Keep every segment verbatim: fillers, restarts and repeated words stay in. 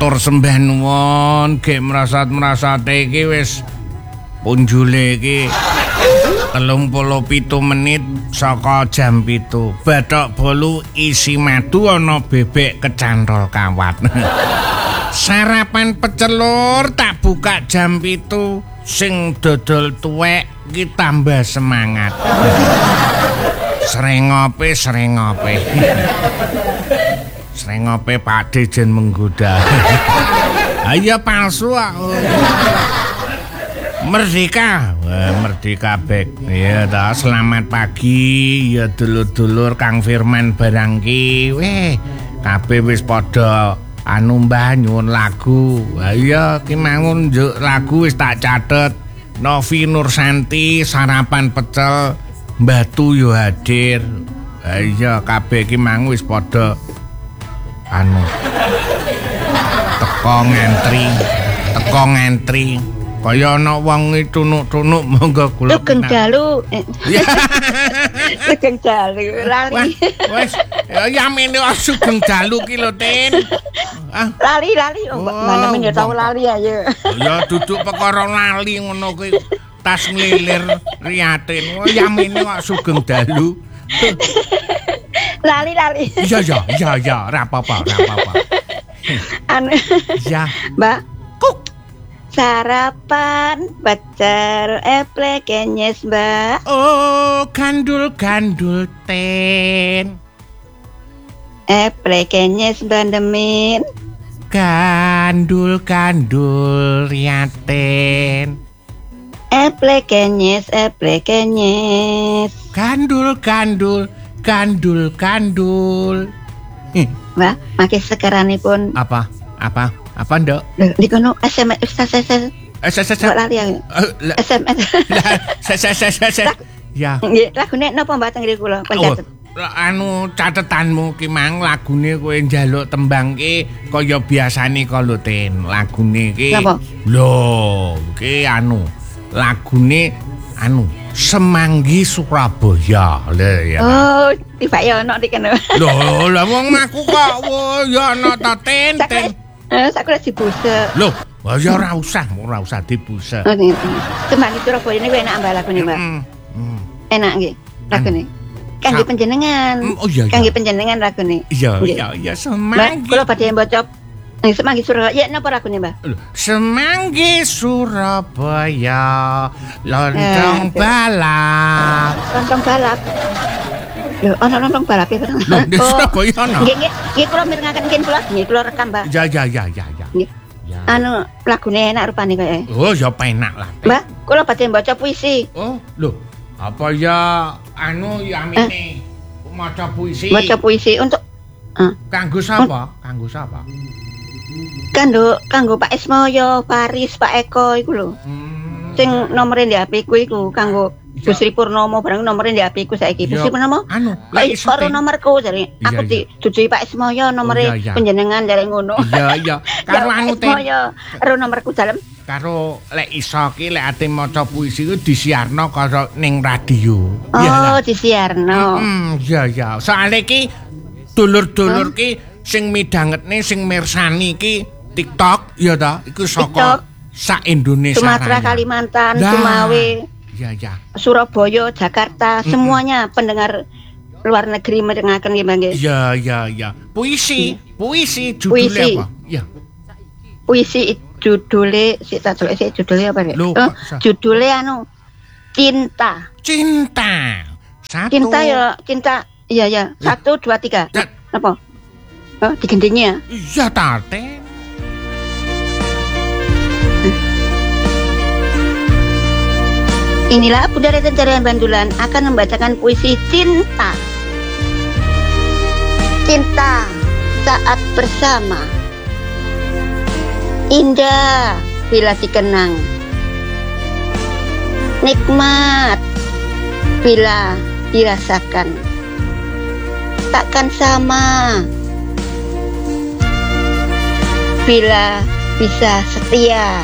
matur sembah nuwun, ge merasat-merasate iki wis punjule iki telung puluh pitu menit saka jam pitu. Bathok bolu isi madu ana bebek kecantol kawat. Sarapan pecelur tak buka jam pitu, sing dodol tuwek iki tambah semangat. Srengope srengope. Srengope Pakde jen menggoda. Ayo palsu aku. Merdeka, wah, Merdeka Bek. Ya ta, selamat pagi ya dulur-dulur Kang Firman barangki. Weh, kabeh wis padha anu mbah nyuwun lagu. Ayo ki mangun njuk lagu wis tak catet. Novi Nursanti sarapan pecel, Batu yo hadir. Ayo kabeh ki mangun wis padha anu. Teko ngantri, teko ngantri. Kaya ana wong tunuk-tunuk monggo kula. Sugeng dalu. Sugeng dalu lali. Wes, ya mene sugeng dalu ki lho, Tin. Ah. Lali lali. Oh, mana men yo tau lali ayo. Ya duduk perkara lali ngono kuwi. Tas nglilir riyatin. Oh, ya mene kok sugeng dalu. Lali lali. Iya ya, iya ya, ora apa-apa, ora apa-apa. Anu. Ya. Mbak. Kuk. Sarapan pacar eple kenyes mbak. Oh gandul-gandul ten. Eple kenyes bandemin. Gandul-gandul riaten. Eple kenyes, eple kenyes. Gandul-gandul, gandul-gandul. Mbak, makin sekeranipun. Apa? Apa? Apa ndok? Di kono S M S S S S S lali ya. S M S. S S S S. Ya. Nggih, lagune napa Mbak teng kula pencatet. Anu catetanmu ki mang lagune kowe njaluk tembang ki kaya biasane ka lho Tin. Lagune ki. Lho, ki anu. Lagune anu Semanggi Surabaya. Lho ya. Oh, tiba ya ono di kene. Lho, lah wong aku kok ya ono ta Tin. Eh, sak kula dibusek. Loh, ya ora usah, ora usah dibusek. Oh, nggih. Semanggi Surabaya niku enak mbak lagune, Mbak. Mm. Enak nggih lagune. Kangge panjenengan. Oh iya. Kangge panjenengan lagune. Iya, iya, iya Semanggi. Kula badhe mbocop Semanggi Surabaya. Ya napa lagune, Mbak? Semanggi Surabaya, lontong balap. Lontong balap. Lho, ana lontong balap e. Lho, di Surabaya ana. Nggih, nggih, nggih kula mirengaken nggih kula, nggih kula rekam, Mbak. Ya, ya, ya, ya, ya. Nggih. Anu lagune enak rupane kowe. Oh, ya penak lah. Mbak, kula badhe maca puisi. Oh, lho. Apa ya anu ya amine maca puisi. Maca puisi untuk kanggo sapa? Kanggo sapa? Kanggo kanggo Pak Ismoyo, Faris, Pak Eko iku lho. Hmm. Sing nomere di H P ku iku kanggo Busri Purnomo barang nomere di H P ku saiki. Busri Purnomo? Anu, lek iso nomorku jare. Aku dituduhi Pak Ismoyo nomere panjenengan jare ngono. Iya, iya. Karo anu Tin. Ismoyo, ro nomorku dalem. Karo lek iso ki lek ate maca puisi ku disiarno karo ning radio. Oh, disiarno. Hmm, iya iya. Soale ki dulur-dulur ki sing midhangetne sing mirsani ki TikTok ya ta, iku saka sak Indonesia. Sumatera, Kalimantan, Sumawe. Iya iya. Surabaya, Jakarta, mm-hmm. semuanya pendengar luar negeri mendengarkan ya Bang. Iya iya iya. Puisi, puisi judulnya puisi. Apa? Ya. Puisi judulnya si tak tulis si judulnya apa nih? Oh, judulnya anu cinta. Cinta. Satu. Cinta ya, cinta. Iya ya. Satu, dua, tiga. Ya. Apa? Oh, digendingnya. Iya tate. Inilah Bunda Reten Jarian Bandulan akan membacakan puisi cinta. Cinta saat bersama. Indah bila dikenang. Nikmat bila dirasakan. Takkan sama bila bisa setia.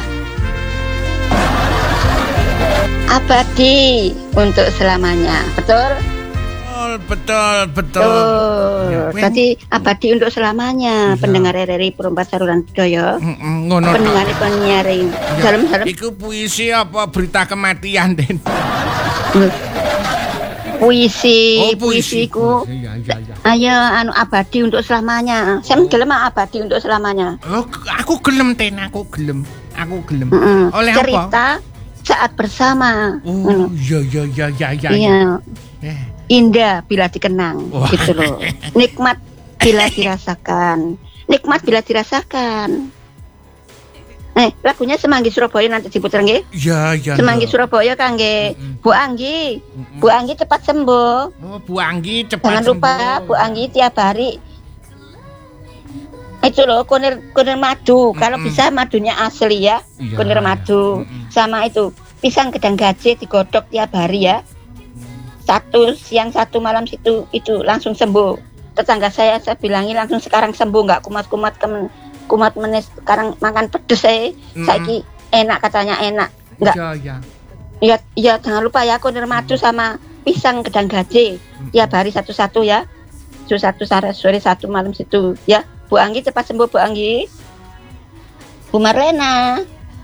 Abadi untuk selamanya. Betul? betul, betul. Tuh, tadi abadi untuk selamanya. Ya. Pendengar R R I Perumpat Saluran Budaya. Mm, ngono. Pendengar penyiaring. Salam-salam. Iku puisi apa berita kematian, Den? Puisi, oh, puisi. puisiku. Iya, iya, iya. Ayo, anu abadi untuk selamanya. Saya gelem abadi untuk selamanya. Oh, aku gelem, Ten, aku gelem. Aku gelem. Mm -mm. Oleh cerita apa? Saat bersama. Oh, iya, iya, iya, iya, iya. Iya. Eh. Indah bila dikenang, oh. gitu loh. Nikmat bila dirasakan. Nikmat bila dirasakan. Eh, lagunya Semanggi Surabaya nanti diputer nggih? Iya, iya. Semanggi Surabaya kangge mm -mm. Bu Anggi. Mm -mm. Bu Anggi cepat sembuh. Oh, Bu Anggi cepat Jangan sembuh. Jangan lupa Bu Anggi tiap hari itu loh kunir kunir madu. Mm -mm. Kalau bisa madunya asli ya. Ya kunir madu. Mm -mm. Sama itu pisang gedang gaje digodok tiap hari ya. Satu siang satu malam situ itu langsung sembuh. Tetangga saya saya bilangi langsung sekarang sembuh, nggak kumat-kumat kemen kumat menes sekarang makan pedes saya, mm-hmm. saiki enak katanya enak, nggak? Iya, iya. Iya, iya jangan lupa ya kunir madu sama pisang gedang gaje mm-hmm. tiap hari satu-satu ya, satu satu sore satu malam situ ya. Bu Anggi cepat sembuh Bu Anggi. Bu Marlena,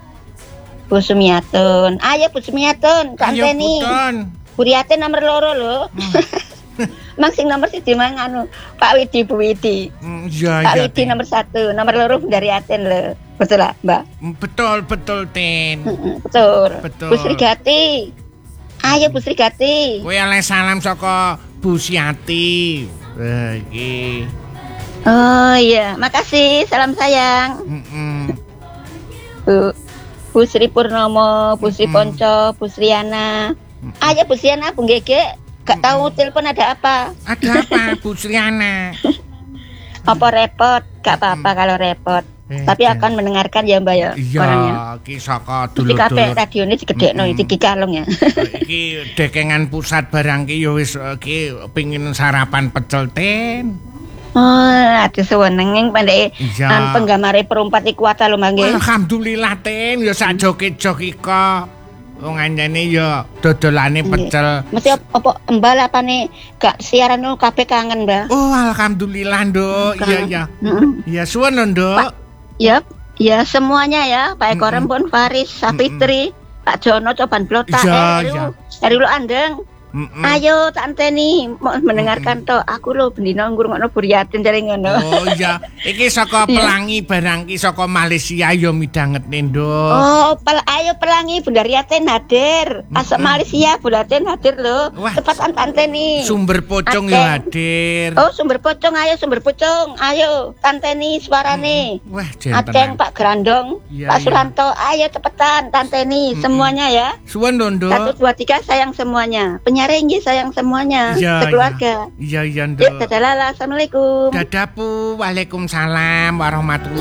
Bu Sumiatun, ayo Bu Sumiatun, kanteni. Bu Riatin nomor loro loh. Hmm. Mang sing nomor siji mang anu Pak Widi Bu Widi. Mm, ya, Pak ya, Widi ten. Nomor satu, nomor loro dari Aten lho. Betul lah, Mbak? Betul, betul, Ten. Mm-mm, betul. Betul. Bu Srigati. Ayo Bu Srigati. Kowe oleh salam saka Bu Siati. Eh, iki. Oh iya, makasih. Salam sayang. Mm-mm. Bu Bu Sri Purnomo, Bu Sri Ponco, Bu Sriana. Mm-mm. Ayo Bu Sriana, Bu Gege. Gak tahu telepon ada apa? Ada apa, Bu Sriana? Apa repot? Gak apa-apa kalau repot. Eh, Tapi akan mendengarkan ya Mbak ya. Iya, ki saka dulur-dulur. Iki kabeh radione digedhekno iki kalung ya. Iki dekengan pusat barang ki ya wis ki pengin sarapan pecel ten. Oh, ada sewenenging pendek kan penggamare perumpat iku ata lho mangke. Alhamdulillah ten ya sak joget-joget kok. Wong anjane ya dodolane pecel. Mesti apa embal apane gak siaran lu kabeh kangen, Mbak. Oh, alhamdulillah, Nduk. Iya, iya. Iya, suwun, Nduk. Yap, ya semuanya ya, Pak Eko Rempon, Faris, Safitri, Pak Jono Coban Blota, Eru, Eru Andeng. Mm-mm. Ayo tak anteni mendengarkan to. Aku lho bendina ngrungokno Buriatin jare ngono. Oh iya, iki saka Pelangi barang ki saka Malaysia ya midangetne, Nduk. Oh, pel ayo Pelangi Bundariatin hadir. Asok Malaysia Bundariatin hadir lho. Cepat anteni. Sumber pocong ya hadir. Oh, sumber pocong ayo sumber pocong. Ayo tanteni suarane. Mm. Wah, jenten. Aceng Pak Grandong, ya, Pak Suranto, ya. Ayo cepetan tanteni mm-mm. semuanya ya. Suwun, Nduk. Satu dua tiga sayang semuanya. Nyarengi sayang semuanya ya, sekeluarga. Iya iya Nduk. Ya, dadah lala, assalamualaikum. Dadah Bu, waalaikumsalam warahmatullahi